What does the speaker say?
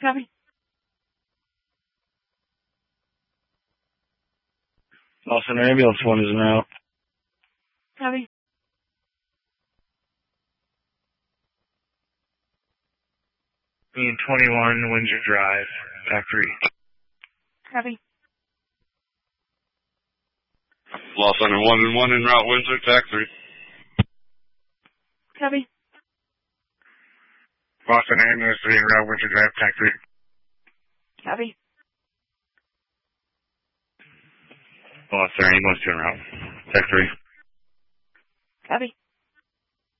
Copy. Boston Ambulance 1 is en route. Copy. Being 21 Windsor Drive, Pack 3. Copy. Los Center 1 and 1 en route, Windsor, Tac 3. Copy. Boston Ambulance 3 en route, Windsor Drive, Pack 3. Copy. Boston Ambulance 2 en route, Pack 3. Copy.